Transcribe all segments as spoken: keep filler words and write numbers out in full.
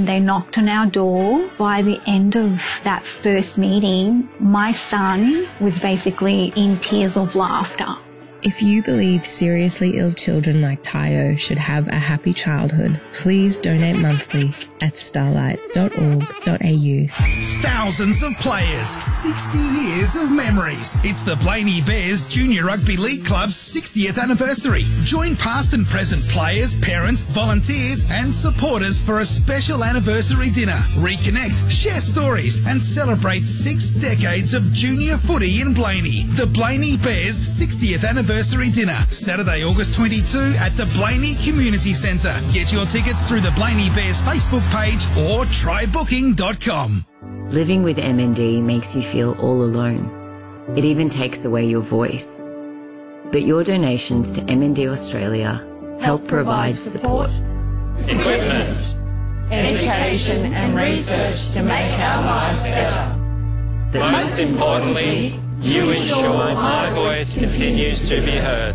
and they knocked on our door. By the end of that first meeting, my son was basically in tears of laughter. If you believe seriously ill children like Tayo should have a happy childhood, please donate monthly at starlight dot org dot a u. Thousands of players, sixty years of memories. It's the Blaney Bears Junior Rugby League Club's sixtieth anniversary. Join past and present players, parents, volunteers and supporters for a special anniversary dinner. Reconnect, share stories and celebrate six decades of junior footy in Blaney. The Blaney Bears sixtieth anniversary dinner, Saturday, August twenty-second at the Blaney Community Centre. Get your tickets through the Blaney Bears Facebook page or try booking dot com. Living with M N D makes you feel all alone. It even takes away your voice. But your donations to M N D Australia help provide support, equipment, education and research to make our lives better. But most importantly, you ensure my voice continues to be heard.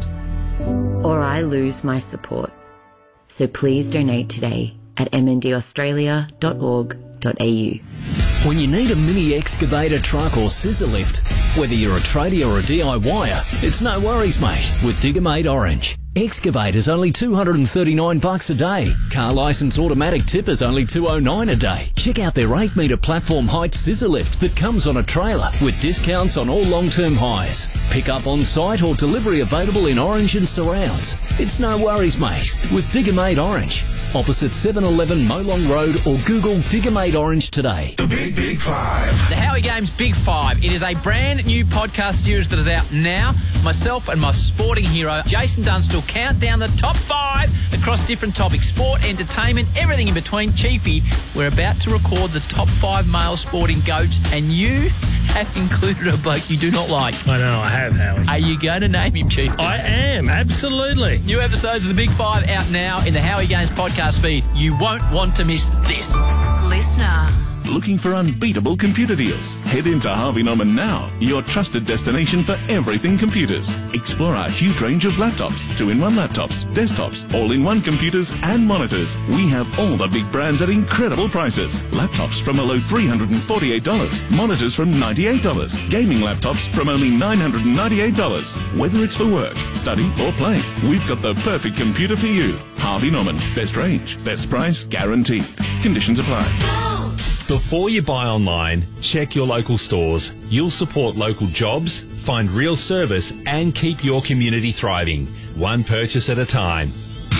Or I lose my support. So please donate today at m n d australia dot org dot a u. When you need a mini excavator, truck or scissor lift, whether you're a tradie or a D I Y er, it's no worries, mate, with Digger-Mate Orange. Excavator's only two hundred thirty-nine bucks a day. Car licence automatic tipper's only two hundred nine a day. Check out their eight metre platform height scissor lift that comes on a trailer with discounts on all long-term hires. Pick up on site or delivery available in Orange and surrounds. It's no worries, mate, with Digger-Mate Orange. Opposite seven eleven Molong Road or Google Digger-Mate Orange today. The Big Big Five. The Howie Games Big Five. It is a brand new podcast series that is out now. Myself and my sporting hero, Jason Dunstall, count down the top five across different topics. Sport, entertainment, everything in between. Chiefy, we're about to record the top five male sporting goats, and you have included a bloke you do not like. I know, I have, Howie. Are you going to name him, Chief? I am, absolutely. New episodes of the Big Five out now in the Howie Games podcast feed. You won't want to miss this. Listener. Looking for unbeatable computer deals? Head into Harvey Norman now, your trusted destination for everything computers. Explore our huge range of laptops, two-in-one laptops, desktops, all-in-one computers and monitors. We have all the big brands at incredible prices. Laptops from a low three hundred forty-eight dollars, monitors from ninety-eight dollars, gaming laptops from only nine hundred ninety-eight dollars. Whether it's for work, study or play, we've got the perfect computer for you. Harvey Norman, best range, best price, guaranteed. Conditions apply. Before you buy online, check your local stores. You'll support local jobs, find real service and keep your community thriving. One purchase at a time.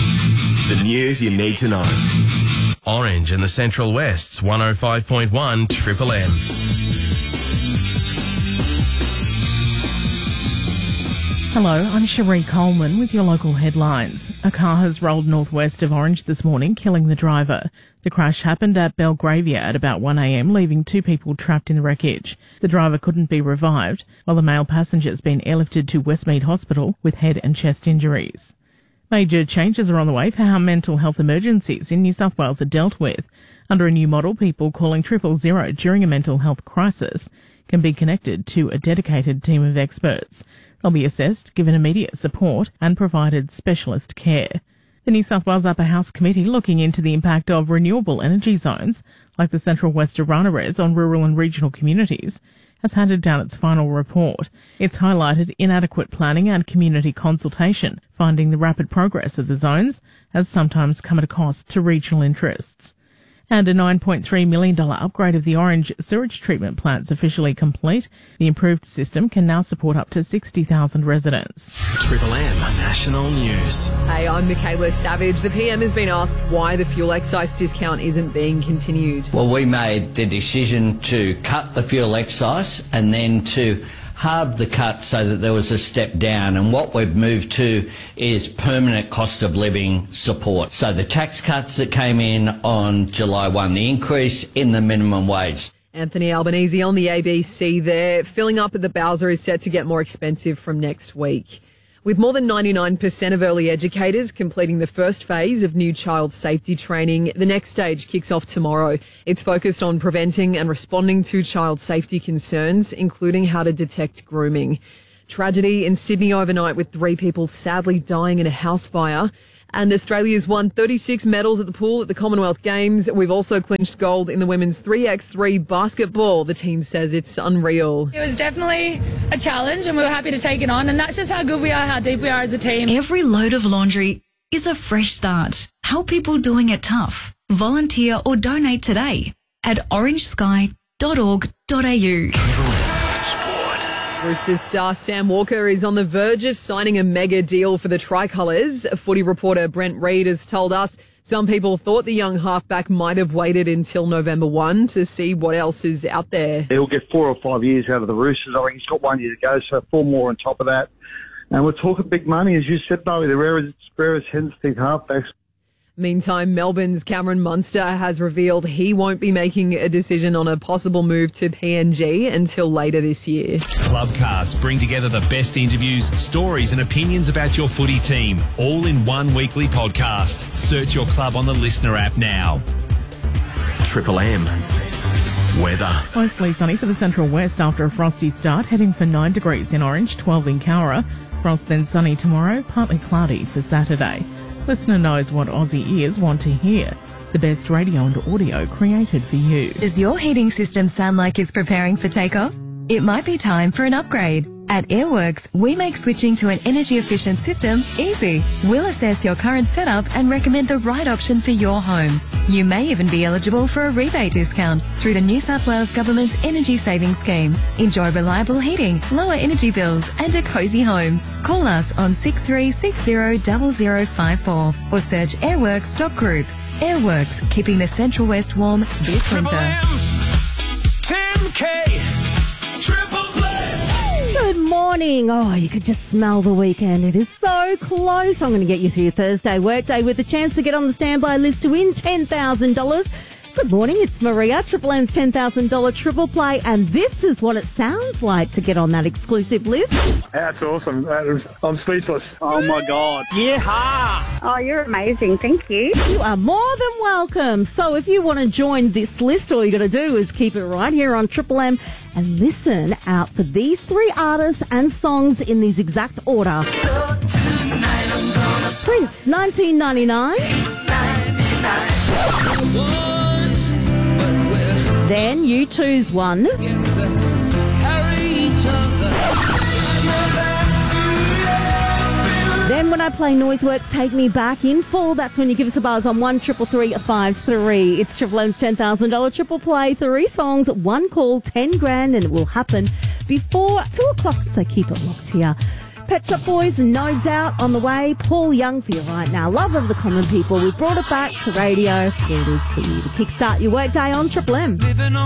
The news you need to know. Orange in the Central West's one oh five point one Triple M. Hello, I'm Cherie Coleman with your local headlines. A car has rolled northwest of Orange this morning, killing the driver. The crash happened at Belgravia at about one a m, leaving two people trapped in the wreckage. The driver couldn't be revived, while the male passenger has been airlifted to Westmead Hospital with head and chest injuries. Major changes are on the way for how mental health emergencies in New South Wales are dealt with. Under a new model, people calling triple zero during a mental health crisis can be connected to a dedicated team of experts. They'll be assessed, given immediate support and provided specialist care. The New South Wales Upper House Committee looking into the impact of renewable energy zones, like the Central West Arana Res, on rural and regional communities, has handed down its final report. It's highlighted inadequate planning and community consultation, finding the rapid progress of the zones has sometimes come at a cost to regional interests. And a nine point three million dollars upgrade of the Orange sewage treatment plant's officially complete. The improved system can now support up to sixty thousand residents. Triple M National News. Hey, I'm Michaela Savage. The P M has been asked why the fuel excise discount isn't being continued. Well, we made the decision to cut the fuel excise and then to halved the cut so that there was a step down, and what we've moved to is permanent cost of living support. So the tax cuts that came in on July first, the increase in the minimum wage. Anthony Albanese on the A B C there. Filling up at the Bowser is set to get more expensive from next week. With more than ninety-nine percent of early educators completing the first phase of new child safety training, the next stage kicks off tomorrow. It's focused on preventing and responding to child safety concerns, including how to detect grooming. Tragedy in Sydney overnight with three people sadly dying in a house fire. And Australia's won thirty-six medals at the pool at the Commonwealth Games. We've also clinched gold in the women's three by three basketball. The team says it's unreal. It was definitely a challenge and we were happy to take it on, and that's just how good we are, how deep we are as a team. Every load of laundry is a fresh start. Help people doing it tough. Volunteer or donate today at orange sky dot org dot a u. Roosters star Sam Walker is on the verge of signing a mega deal for the Tricolours. Footy reporter Brent Reid has told us some people thought the young halfback might have waited until November first to see what else is out there. He'll get four or five years out of the Roosters. I think he's got one year to go, so four more on top of that. And we're talking big money, as you said, though. The rarest, rarest hens feed halfbacks. Meantime, Melbourne's Cameron Munster has revealed he won't be making a decision on a possible move to P N G until later this year. Clubcast bring together the best interviews, stories and opinions about your footy team, all in one weekly podcast. Search your club on the Listener app now. Triple M. Weather. Mostly sunny for the Central West after a frosty start, heading for nine degrees in Orange, twelve in Cowra. Frost then sunny tomorrow, partly cloudy for Saturday. Listener knows what Aussie ears want to hear. The best radio and audio created for you. Does your heating system sound like it's preparing for takeoff? It might be time for an upgrade. At Airworks, we make switching to an energy-efficient system easy. We'll assess your current setup and recommend the right option for your home. You may even be eligible for a rebate discount through the New South Wales Government's Energy Savings Scheme. Enjoy reliable heating, lower energy bills and a cosy home. Call us on six three six zero zero zero five four or search airworks dot group. Airworks, keeping the Central West warm this winter. ten K Triple Play. Good morning. Oh, you could just smell the weekend. It is so close. I'm going to get you through your Thursday workday with a chance to get on the standby list to win ten thousand dollars. Good morning, it's Maria, Triple M's ten thousand dollars Triple Play, and this is what it sounds like to get on that exclusive list. That's awesome. I'm speechless. Oh, my God. Yeah. Oh, you're amazing. Thank you. You are more than welcome. So if you want to join this list, all you got to do is keep it right here on Triple M and listen out for these three artists and songs in these exact order. So tonight I'm gonna Prince, nineteen ninety-nine. ninety-nine. Then U two's one. Then when I play Noiseworks, Take Me Back in full, that's when you give us a buzz on one triple three five three. It's Triple M's ten thousand dollars Triple Play. Three songs, one call, ten grand, and it will happen before two o'clock, so keep it locked here. Pet Shop Boys, No Doubt on the way. Paul Young for you right now. Love of the Common People. We've brought it back to radio. Here it is for you to kickstart your workday on Triple M.